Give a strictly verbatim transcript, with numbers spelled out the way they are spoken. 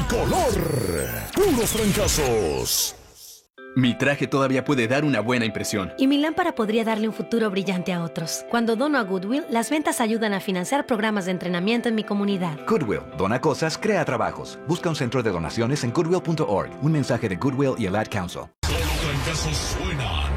color. Puros fracasos. Mi traje todavía puede dar una buena impresión. Y mi lámpara podría darle un futuro brillante a otros. Cuando dono a Goodwill, las ventas ayudan a financiar programas de entrenamiento en mi comunidad. Goodwill, dona cosas, crea trabajos. Busca un centro de donaciones en goodwill punto org. Un mensaje de Goodwill y el Ad Council. Solo fracasos suenan.